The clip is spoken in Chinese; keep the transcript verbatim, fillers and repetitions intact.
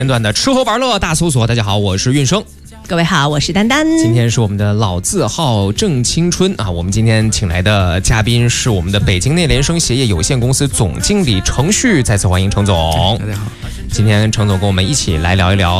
片段的吃喝玩乐大搜索，大家好，我是运生。 各位好，我是丹丹。 今天是我们的老字号正青春啊，我们今天请来的嘉宾是我们的北京内联升鞋业有限公司总经理程旭，再次欢迎程总。 大家好， 今天程总跟我们一起来聊一聊